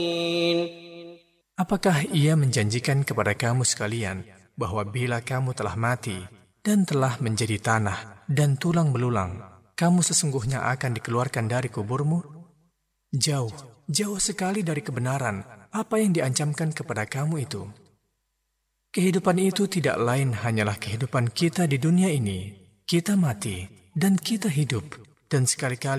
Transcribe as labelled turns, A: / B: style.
A: Apakah Ia menjanjikan kepada kamu sekalian bahwa bila kamu telah mati dan telah menjadi tanah dan tulang belulang, kamu sesungguhnya akan dikeluarkan dari kuburmu? Jauh, jauh sekali dari kebenaran apa yang diancamkan kepada kamu itu. Kehidupan itu tidak lain hanyalah kehidupan kita di dunia ini. Kita mati dan kita hidup, dan sekali-kali